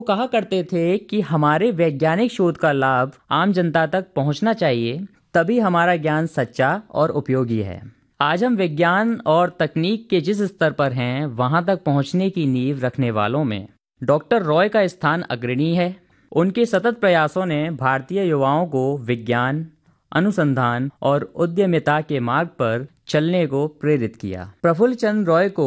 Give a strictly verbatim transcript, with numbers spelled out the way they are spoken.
कहा करते थे कि हमारे वैज्ञानिक शोध का लाभ आम जनता तक पहुंचना चाहिए, तभी हमारा ज्ञान सच्चा और उपयोगी है। आज हम विज्ञान और तकनीक के जिस स्तर पर हैं, वहां तक पहुंचने की नींव रखने वालों में डॉक्टर रॉय का स्थान अग्रणी है। उनके सतत प्रयासों ने भारतीय युवाओं को विज्ञान, अनुसंधान और उद्यमिता के मार्ग पर चलने को प्रेरित किया। प्रफुल्ल चंद्र रॉय को